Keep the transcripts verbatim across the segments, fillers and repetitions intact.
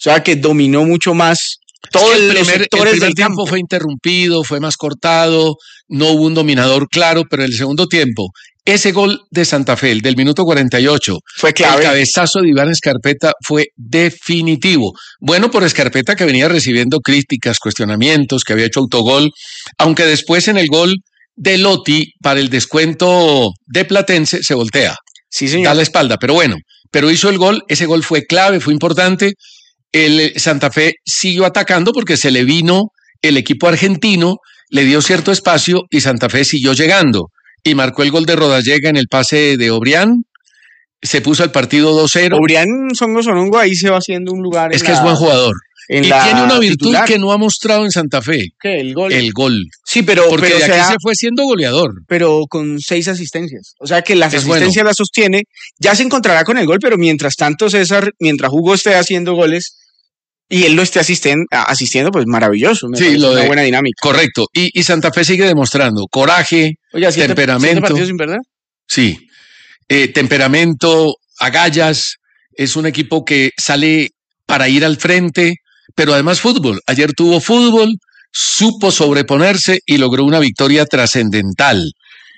sea que dominó mucho más todos el los primer, sectores el primer del tiempo campo. fue interrumpido, fue más cortado, no hubo un dominador claro, pero en el segundo tiempo, ese gol de Santa Fe, el del minuto cuarenta y ocho, Fue clave. el cabezazo de Iván Escarpeta fue definitivo. Bueno por Escarpeta, que venía recibiendo críticas, cuestionamientos, que había hecho autogol, aunque después en el gol de Lotti para el descuento de Platense se voltea. Sí, señor. Da la espalda, pero bueno, pero hizo el gol, ese gol fue clave, fue importante. El Santa Fe siguió atacando porque se le vino el equipo argentino, le dio cierto espacio y Santa Fe siguió llegando y marcó el gol de Rodallega en el pase de Obrián, se puso el partido dos cero. Obrián Songo Sonongo ahí se va haciendo un lugar. Es en que la, es buen jugador. En y la tiene una virtud titular. que no ha mostrado en Santa Fe. ¿Qué? El gol. El gol. Sí, pero, porque pero de aquí sea, se fue siendo goleador. Pero con seis asistencias. O sea que las Es asistencias bueno. las sostiene. Ya se encontrará con el gol, pero mientras tanto, César, mientras Hugo esté haciendo goles y él lo esté asisten, asistiendo, pues maravilloso. Me sí, lo una de, buena dinámica. Correcto. Y, y Santa Fe sigue demostrando coraje, Oye, ¿siete, temperamento. ¿siete partidos sin perder? Sí. Eh, temperamento, agallas. Es un equipo que sale para ir al frente, pero además fútbol. Ayer tuvo fútbol, supo sobreponerse y logró una victoria trascendental.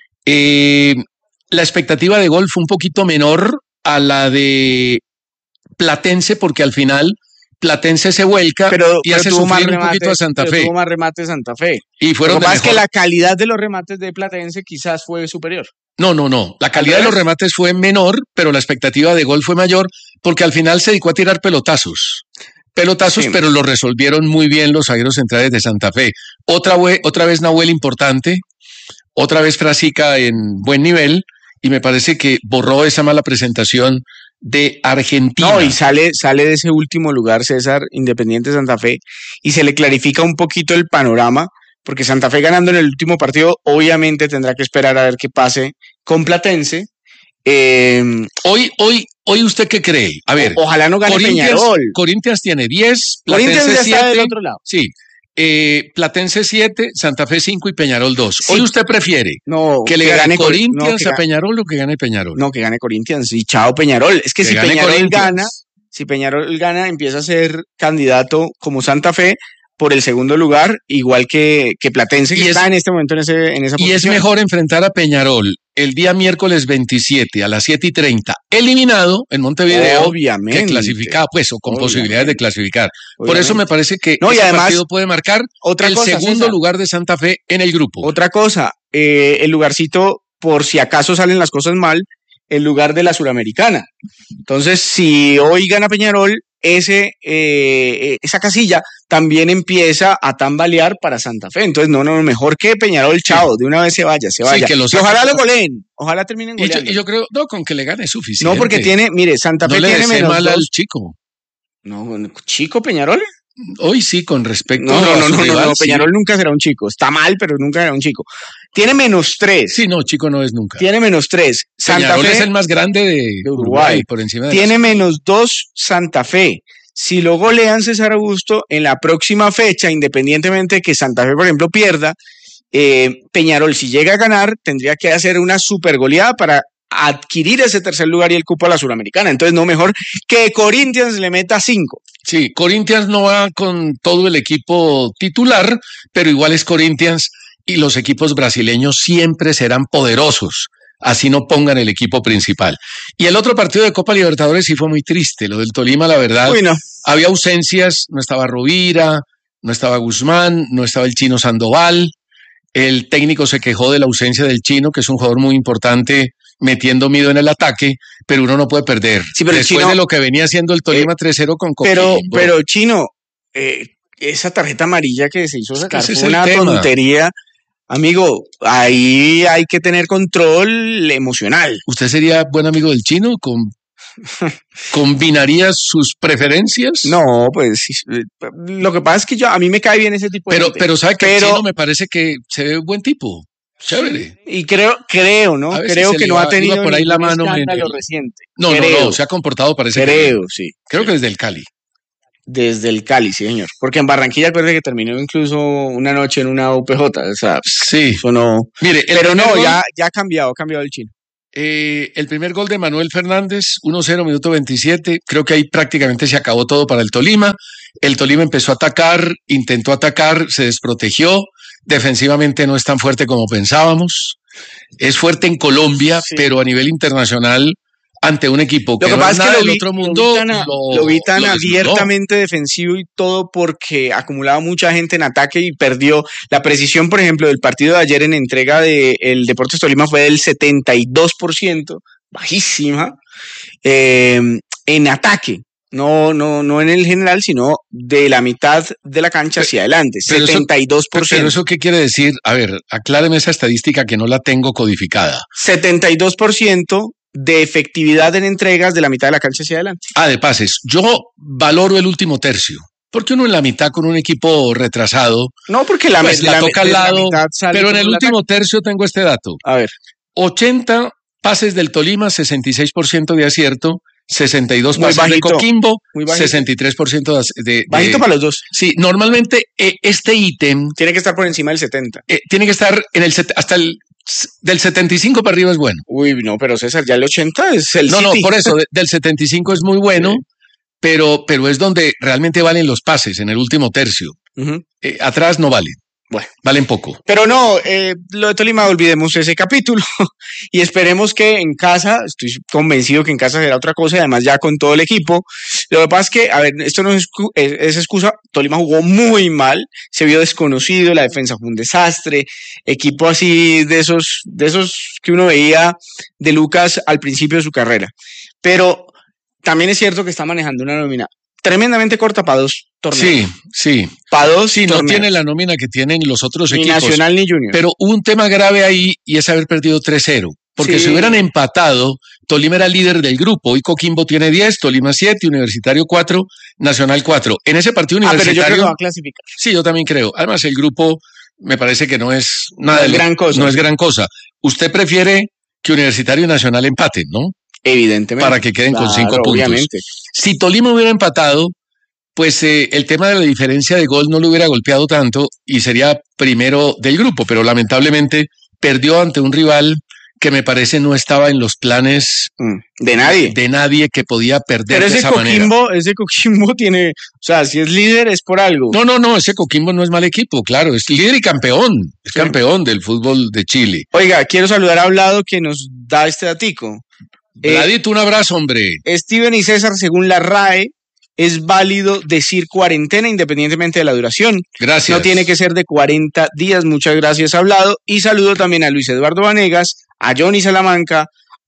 Eh, la expectativa de gol fue un poquito menor a la de Platense, porque al final Platense se vuelca pero, y pero hace tuvo sufrir más un poquito a Santa Fe. Tuvo más remates Santa Fe. Y fueron Lo que de pasa es mejor... que la calidad de los remates de Platense quizás fue superior. No, no, no. La calidad de los remates fue menor, pero la expectativa de gol fue mayor, porque al final se dedicó a tirar pelotazos. Pelotazos, sí. Pero lo resolvieron muy bien los zagueros centrales de Santa Fe. Otra, otra vez Nahuel importante, otra vez Frasica en buen nivel, y me parece que borró esa mala presentación de Argentina. No, y sale, sale de ese último lugar, César, Independiente Santa Fe, y se le clarifica un poquito el panorama, porque Santa Fe ganando en el último partido, obviamente tendrá que esperar a ver qué pase con Platense. Eh, hoy, hoy, hoy, ¿usted qué cree? A ver, o, ojalá no gane Corinthians, Peñarol. Corinthians tiene diez, Corinthians Platense ya está del siete, otro lado. Sí. Eh, Platense siete, Santa Fe cinco y Peñarol dos. Sí. Hoy usted prefiere no, que le que gane, gane Corinthians no, a Peñarol o que gane Peñarol. No, que gane Corinthians y chao Peñarol. Es que, que si Peñarol gana, si Peñarol gana, empieza a ser candidato como Santa Fe por el segundo lugar, igual que, que Platense, que y está es, en este momento en, ese, en esa posición. Y es mejor enfrentar a Peñarol el día miércoles veintisiete a las siete y treinta, eliminado en Montevideo, obviamente, que clasificaba, pues, o con obviamente. posibilidades de clasificar. Obviamente. Por eso me parece que no, ese además, partido puede marcar otra el cosa, segundo César. lugar de Santa Fe en el grupo. Otra cosa, eh, el lugarcito, por si acaso salen las cosas mal, el lugar de la Suramericana. Entonces, si hoy gana Peñarol, ese, eh, esa casilla también empieza a tambalear para Santa Fe. Entonces, no, no, mejor que Peñarol, chao, sí. de una vez se vaya, se vaya. Sí, que lo y ojalá lo goleen, ojalá terminen goleando. Y yo, y yo creo, no, con que le gane es suficiente. No, porque tiene, mire, Santa Fe no tiene le menos mal dos. al chico. No, chico Peñarol. Hoy sí, con respecto no, no, a no, su no, rival, no, no, sí. Peñarol nunca será un chico. Está mal, pero nunca será un chico. Tiene menos tres. Sí, no, chico no es nunca. Tiene menos tres. Santa Peñarol Fe es el más grande de, de Uruguay. Uruguay, por encima de Tiene las... menos dos Santa Fe. Si lo golean César Augusto, en la próxima fecha, independientemente de que Santa Fe, por ejemplo, pierda, eh, Peñarol, si llega a ganar, tendría que hacer una super goleada para adquirir ese tercer lugar y el cupo a la Suramericana. Entonces, no mejor que Corinthians le meta cinco. Sí, Corinthians no va con todo el equipo titular, pero igual es Corinthians y los equipos brasileños siempre serán poderosos, así no pongan el equipo principal. Y el otro partido de Copa Libertadores sí fue muy triste, lo del Tolima, la verdad. Uy, no. Había ausencias, no estaba Rovira, no estaba Guzmán, no estaba el Chino Sandoval. El técnico se quejó de la ausencia del Chino, que es un jugador muy importante metiendo miedo en el ataque, pero uno no puede perder. Sí, pero Después Chino, de lo que venía haciendo el Tolima eh, tres cero con Coquimbo. Pero, pero Chino, eh, esa tarjeta amarilla que se hizo sacar es que fue una tema. tontería. Amigo, ahí hay que tener control emocional. ¿Usted sería buen amigo del Chino? ¿Con... ¿Combinaría sus preferencias? No, pues lo que pasa es que yo a mí me cae bien ese tipo de pero, gente. Pero sabe que pero, el Chino me parece que se ve buen tipo. Chévere. Y creo, creo, ¿no? Creo que no va, ha tenido por ahí la mano escándalo reciente. No, creo. no, no, se ha comportado parece Creo, que... sí. Creo sí. que desde el Cali. Desde el Cali, sí, señor. Porque en Barranquilla parece que terminó incluso una noche en una U P J. O sea, sí. Eso no... Mire, pero no, gol... ya, ya ha cambiado, ha cambiado el Chino. Eh, el primer gol de Manuel Fernández, uno cero, minuto veintisiete. Creo que ahí prácticamente se acabó todo para el Tolima. El Tolima empezó a atacar, intentó atacar, se desprotegió. Defensivamente no es tan fuerte como pensábamos. Es fuerte en Colombia, sí, pero a nivel internacional, ante un equipo que, lo que no pasa es es nada que lo del vi, otro lo mundo, vi tan, a- lo, lo vi tan lo desnudó. abiertamente defensivo y todo porque acumulaba mucha gente en ataque y perdió. La precisión, por ejemplo, del partido de ayer en entrega del Deportes Tolima fue del setenta y dos por ciento, bajísima, eh, en ataque. No, no, no en el general, sino de la mitad de la cancha hacia adelante, Pero eso, setenta y dos por ciento. pero eso, ¿qué quiere decir? A ver, acláreme esa estadística que no la tengo codificada. setenta y dos por ciento de efectividad en entregas de la mitad de la cancha hacia adelante. Ah, de pases. Yo valoro el último tercio. Porque uno en la mitad con un equipo retrasado, No, porque la, pues la, la toca al la lado. mitad sale Pero en como el el último ataque. tercio tengo este dato. A ver, ochenta pases del Tolima, sesenta y seis por ciento de acierto. sesenta y dos Muy pases bajito, de Coquimbo, muy bajito. sesenta y tres por ciento de, de- bajito de- para los dos. Sí, normalmente eh, este ítem Tiene que estar por encima del setenta. eh, tiene que estar en el set- hasta el del setenta y cinco para arriba es bueno. Uy, no, pero César, ya el ochenta es el No, no, City. por eso, de- del setenta y cinco es muy bueno, Sí. pero, pero es donde realmente valen los pases, en el último tercio. Ujú. Eh, atrás no valen, Bueno, valen poco. pero no, eh, lo de Tolima, olvidemos ese capítulo y esperemos que en casa, estoy convencido que en casa será otra cosa y además ya con todo el equipo. Lo que pasa es que, a ver, esto no es, excu- es, es excusa, Tolima jugó muy mal, se vio desconocido, la defensa fue un desastre, equipo así de esos, de esos que uno veía de Lucas al principio de su carrera. Pero también es cierto que está manejando una nómina tremendamente corta para dos torneos. Sí, sí. Para dos Sí, no torneos. tiene la nómina que tienen los otros Ni equipos. Nacional ni Junior. Pero hubo un tema grave ahí y es haber perdido tres cero. Porque Sí. si hubieran empatado, Tolima era líder del grupo. Hoy Coquimbo tiene diez, Tolima siete, Universitario cuatro, Nacional cuatro. En ese partido ah, pero yo creo universitario. que va a clasificar. Sí, yo también creo. Además, el grupo me parece que no es nada No es de lo- gran cosa. No es gran cosa. Usted prefiere que Universitario y Nacional empaten, ¿no? Evidentemente. Para que queden con Claro, cinco puntos. obviamente. Si Tolima hubiera empatado, pues eh, el tema de la diferencia de gol no lo hubiera golpeado tanto y sería primero del grupo, pero lamentablemente perdió ante un rival que me parece no estaba en los planes Mm, De nadie. de nadie que podía perder Pero de ese esa manera. Coquimbo, ese Coquimbo tiene, o sea, si es líder es por algo. No, no, no, ese Coquimbo no es mal equipo, claro, es líder y campeón, es Sí. campeón del fútbol de Chile. Oiga, quiero saludar a Hablado que nos da este datico. Eh, Vladito, un abrazo, hombre. Steven y César, según la R A E, es válido decir cuarentena independientemente de la duración. Gracias. No tiene que ser de cuarenta días. Muchas gracias, Hablado. Y saludo también a Luis Eduardo Vanegas, a Johnny Salamanca,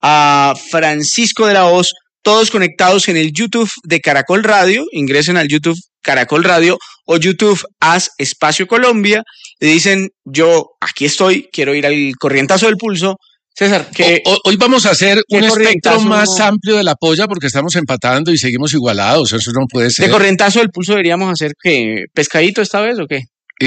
a Francisco de la Hoz, todos conectados en el YouTube de Caracol Radio. Ingresen al YouTube Caracol Radio o YouTube Haz Espacio Colombia. Le dicen, yo aquí estoy, quiero ir al corrientazo del pulso. César, que O- o- hoy vamos a hacer ¿qué un espectro corrientazo? más amplio de la polla porque estamos empatando y seguimos igualados, eso no puede de ser. corrientazo del pulso deberíamos hacer que pescadito esta vez o qué?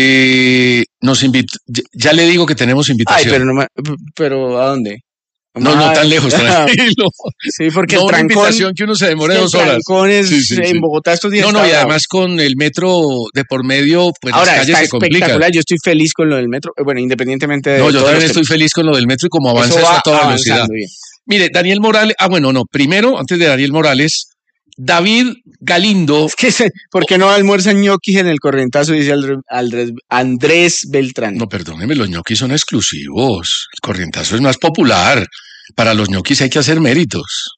Eh, nos invit- ya, ya le digo que tenemos Ay, invitación. pero no me- pero ¿a dónde? no, no Ay, tan lejos, tranquilo. Sí, porque No el una trancón, invitación que uno se demore es que dos el horas. trancón es Sí, sí, en sí. Bogotá estos días. No, no, está y bravo. además con el metro de por medio, pues Ahora las calles está se complican. espectacular. Yo estoy feliz con lo del metro. eh, Bueno, independientemente de No, yo todos también los estoy temas. feliz con lo del metro y como avanza Eso eso va a toda velocidad. avanzando bien. Mire, Daniel Morales, ah, bueno, no, primero, antes de Daniel Morales, David Galindo, Es que se- ¿por qué no almuerzan ñoquis en el corrientazo? Dice Aldre- Aldre- Andrés Beltrán. no, perdóneme, los ñoquis son exclusivos, el corrientazo es más popular, para los ñoquis hay que hacer méritos.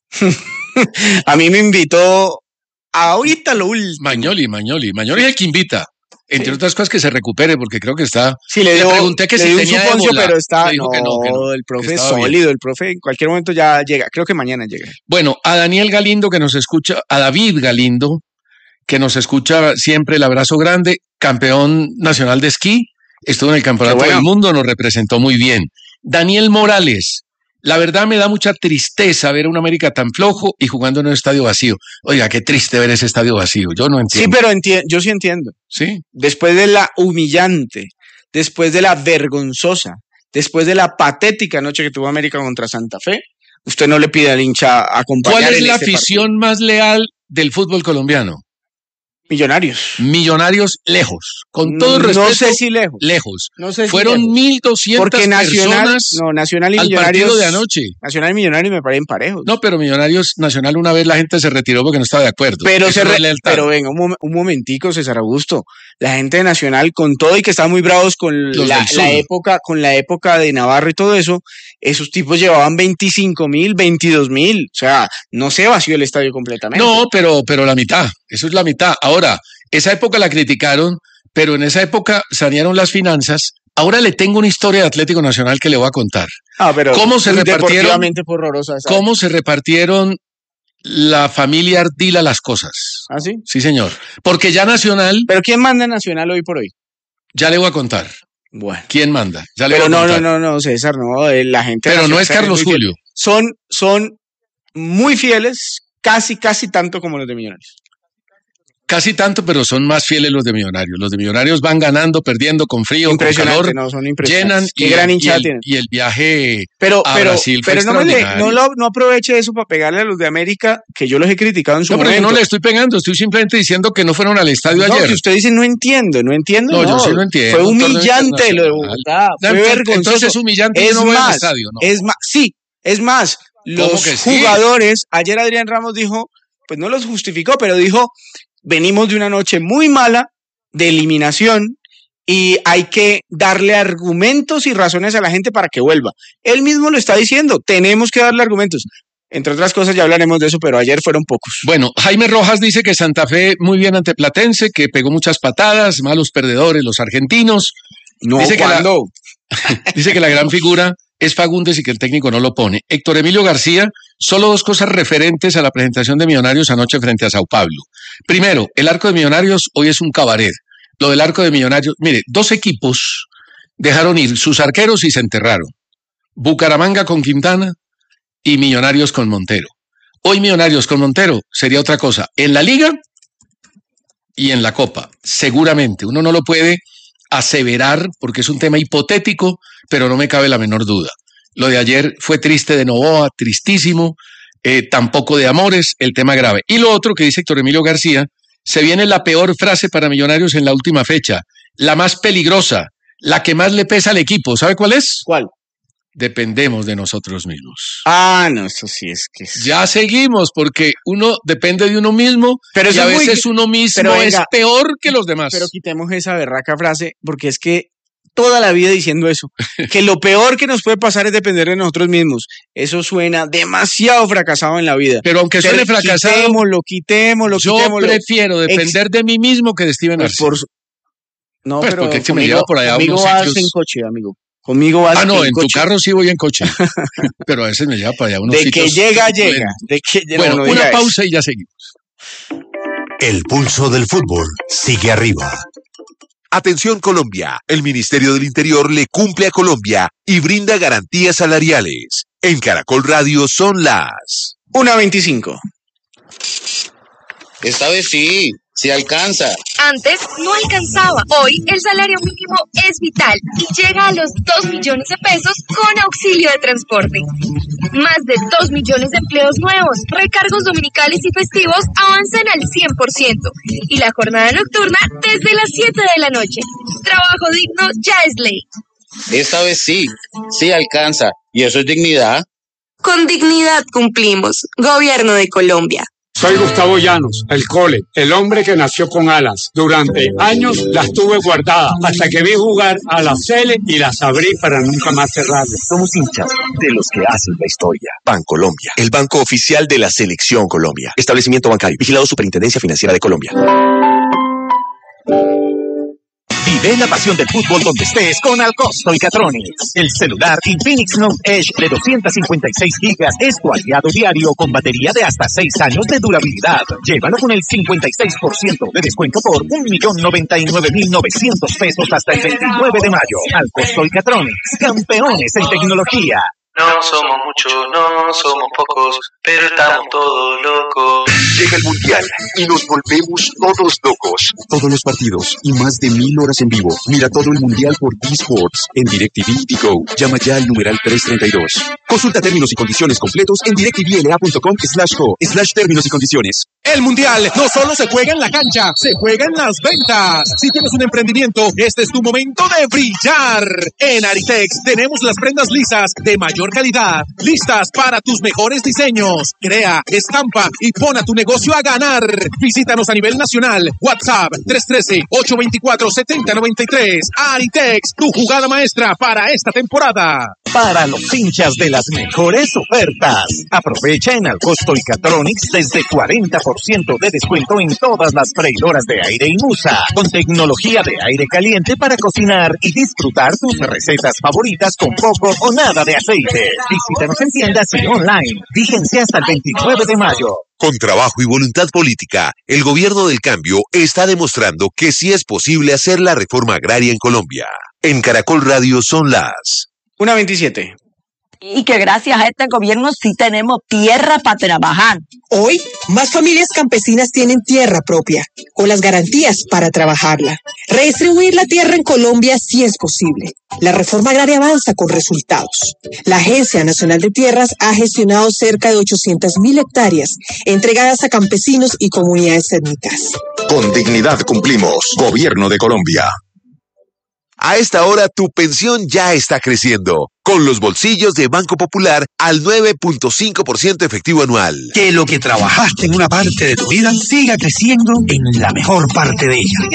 A mí me invitó ahorita lo último. Mañoli, Mañoli, Mañoli es el que invita, entre Sí. otras cosas que se recupere, porque creo que está... Sí, le, Le dio, pregunté que le si dio un tenía suponcio, ébola. pero está. Me dijo No, que no, que no, el profe que es estaba bien. sólido. El profe en cualquier momento ya llega. Creo que mañana llega. Bueno, a Daniel Galindo que nos escucha, a David Galindo, que nos escucha siempre, el abrazo grande, campeón nacional de esquí, estuvo en el Campeonato Qué bueno. del Mundo, nos representó muy bien. Daniel Morales, la verdad me da mucha tristeza ver a un América tan flojo y jugando en un estadio vacío. Oiga, qué triste ver ese estadio vacío, yo no Sí, entiendo. pero enti- yo sí entiendo. Sí, Después de la humillante, después de la vergonzosa, después de la patética noche que tuvo América contra Santa Fe, usted no le pide al hincha acompañar ¿cuál es en la este afición más leal del fútbol colombiano? partido. Millonarios. Millonarios lejos. Con todo el respeto. No sé si lejos. Lejos. No sé si Fueron mil doscientas personas no, Nacional y al Millonarios, partido de anoche. Nacional y Millonarios me parecen parejos. No, pero Millonarios Nacional una vez la gente se retiró porque no estaba de acuerdo. Pero, se re, pero venga, un, mom un momentico, César Augusto. La gente de Nacional, con todo y que estaban muy bravos con la, la época, con la época de Navarro y todo eso, esos tipos llevaban veinticinco mil, veintidós mil. O sea, no se vació el estadio completamente. No, pero, pero la mitad. Eso es la mitad. Ahora, esa época la criticaron, pero en esa época sanearon las finanzas. Ahora le tengo una historia de Atlético Nacional que le voy a contar. Ah, pero ¿Cómo se repartieron? Horrorosa, ¿Cómo se repartieron la familia Ardila las cosas? ¿Ah, sí? Sí, señor. Porque ya Nacional. ¿Pero quién manda Nacional hoy por hoy? Ya le voy a contar. Bueno. ¿Quién manda? Ya le pero voy a no, contar. no, no, no, César, no. La gente. Pero no es Carlos Julio. Son, son muy fieles, casi, casi tanto como los de Millonarios. Casi tanto, pero son más fieles los de Millonarios. Los de Millonarios van ganando, perdiendo, con frío, con calor, no, son llenan Qué y, gran y, hinchada el, tienen. y el viaje pero, a pero, Brasil fue pero no, me le, no, extraordinario. lo, no aproveche eso para pegarle a los de América, que yo los he criticado en su no, momento. No, pero yo no le estoy pegando, estoy simplemente diciendo que no fueron al estadio no, ayer. Que usted dice no entiendo, no entiendo. No, No, yo sí lo entiendo. Fue humillante lo de Bogotá, fue entonces, vergonzoso. Entonces es humillante es que no voy más, al estadio, ¿no? Es más, sí, es más, los que sí? jugadores, ayer Adrián Ramos dijo, pues no los justificó, pero dijo, venimos de una noche muy mala, de eliminación, y hay que darle argumentos y razones a la gente para que vuelva. Él mismo lo está diciendo, tenemos que darle argumentos. Entre otras cosas, ya hablaremos de eso, pero ayer fueron pocos. Bueno, Jaime Rojas dice que Santa Fe muy bien ante Platense, que pegó muchas patadas, malos perdedores los argentinos. No, dice ¿cuándo? Que la, dice que la gran figura es Fagundes y que el técnico no lo pone. Héctor Emilio García, solo dos cosas referentes a la presentación de Millonarios anoche frente a Sao Paulo. Primero, el arco de Millonarios hoy es un cabaret. Lo del arco de Millonarios, mire, dos equipos dejaron ir sus arqueros y se enterraron. Bucaramanga con Quintana y Millonarios con Montero. Hoy Millonarios con Montero sería otra cosa. En la Liga y en la Copa, seguramente. Uno no lo puede aseverar porque es un tema hipotético, pero no me cabe la menor duda. Lo de ayer fue triste de Novoa, tristísimo, eh, tampoco de Amores, el tema grave. Y lo otro que dice Héctor Emilio García, se viene la peor frase para Millonarios en la última fecha, la más peligrosa, la que más le pesa al equipo. ¿Sabe cuál es? ¿Cuál? Dependemos de nosotros mismos. Ah, no, eso sí es que... Es... Ya seguimos, porque uno depende de uno mismo, pero y a veces muy... uno mismo pero venga, es peor que los demás. Pero quitemos esa berraca frase, porque es que toda la vida diciendo eso, que lo peor que nos puede pasar es depender de nosotros mismos. Eso suena demasiado fracasado en la vida. Pero aunque suene pero fracasado, quitémoslo, quitémoslo, yo quitémoslo. prefiero depender Ex... de mí mismo que de Steven pues Arce. Por... No, pues pero porque es que conmigo, me lleva por allá conmigo unos vas sitios... en coche, amigo. Conmigo vas Ah, no, en, en coche. tu carro sí voy en coche, pero a veces me lleva para allá unos de sitios... Que llega, llega. De que llega, bueno, no, no una pausa eso. Y ya seguimos. El pulso del fútbol sigue arriba. Atención Colombia, el Ministerio del Interior le cumple a Colombia y brinda garantías salariales. En Caracol Radio son las una veinticinco. Esta vez sí, sí alcanza. Antes no alcanzaba. Hoy el salario mínimo es vital y llega a los dos millones de pesos con auxilio de transporte. Más de dos millones de empleos nuevos, recargos dominicales y festivos avanzan al cien por ciento. Y la jornada nocturna desde las siete de la noche. Trabajo digno ya es ley. Esta vez sí, sí alcanza. ¿Y eso es dignidad? Con dignidad cumplimos. Gobierno de Colombia. Soy Gustavo Llanos, el Cole, el hombre que nació con alas. Durante años las tuve guardadas hasta que vi jugar a la Cele y las abrí para nunca más cerrarlas. Somos hinchas de los que hacen la historia. Bancolombia, el banco oficial de la Selección Colombia. Establecimiento bancario, vigilado Superintendencia Financiera de Colombia. Vive la pasión del fútbol donde estés con Alcosto y Catronics. El celular Infinix Note Edge de doscientos cincuenta y seis gigas es tu aliado diario con batería de hasta seis años de durabilidad. Llévalo con el cincuenta y seis por ciento de descuento por un millón noventa y nueve mil novecientos pesos hasta el veintinueve de mayo. Alcosto y Catronics, campeones en tecnología. No somos muchos, no somos pocos, pero estamos todos locos. Llega el Mundial y nos volvemos todos locos. Todos los partidos y más de mil horas en vivo. Mira todo el Mundial por eSports en DirecTV y Go. Llama ya al numeral trescientos treinta y dos. Consulta términos y condiciones completos en directvla.com slash go slash términos y condiciones. El Mundial no solo se juega en la cancha, se juega en las ventas. Si tienes un emprendimiento, este es tu momento de brillar. En Aritex tenemos las prendas lisas de mayor calidad, listas para tus mejores diseños. Crea, estampa y pon a tu negocio a ganar. Visítanos a nivel nacional. WhatsApp tres uno tres, ocho dos cuatro, siete cero nueve tres. Aritex, tu jugada maestra para esta temporada. Para los hinchas de las mejores ofertas. Aprovecha en Alcosto y Catronics desde cuarenta por ciento de descuento en todas las freidoras de aire y Musa, con tecnología de aire caliente para cocinar y disfrutar tus recetas favoritas con poco o nada de aceite. Visítanos en tiendas y online. Vigencia hasta el veintinueve de mayo. Con trabajo y voluntad política, el gobierno del cambio está demostrando que sí es posible hacer la reforma agraria en Colombia. En Caracol Radio son las una veintisiete. Y que gracias a este gobierno sí tenemos tierra para trabajar. Hoy, más familias campesinas tienen tierra propia, con las garantías para trabajarla. Redistribuir la tierra en Colombia sí es posible. La reforma agraria avanza con resultados. La Agencia Nacional de Tierras ha gestionado cerca de ochocientas mil hectáreas entregadas a campesinos y comunidades étnicas. Con dignidad cumplimos. Gobierno de Colombia. A esta hora tu pensión ya está creciendo, con los bolsillos de Banco Popular al nueve punto cinco por ciento efectivo anual. Que lo que trabajaste en una parte de tu vida siga creciendo en la mejor parte de ella.